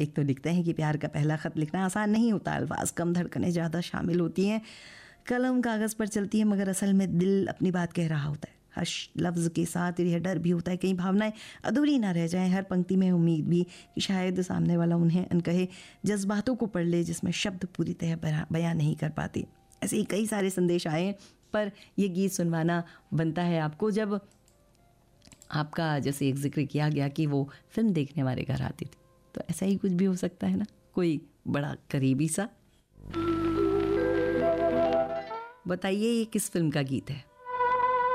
एक तो लिखते हैं कि प्यार का पहला ख़त लिखना आसान नहीं होता, अल्फाज कम, धड़कनें ज़्यादा शामिल होती हैं, कलम कागज़ पर चलती है, मगर असल में दिल अपनी बात कह रहा होता है। हर लफ्ज़ के साथ यह डर भी होता है कहीं भावनाएं अधूरी ना रह जाएं, हर पंक्ति में उम्मीद भी कि शायद सामने वाला उन्हें अनकहे जज्बातों को पढ़ ले जिसमें शब्द पूरी तरह बयां नहीं कर पाते। ऐसे ही कई सारे संदेश आए, पर यह गीत सुनवाना बनता है आपको जब आपका, जैसे एक जिक्र किया गया कि वो फिल्म देखने वाले घर आती थी, तो ऐसा ही कुछ भी हो सकता है ना, कोई बड़ा करीबी सा। बताइए ये किस फिल्म का गीत है?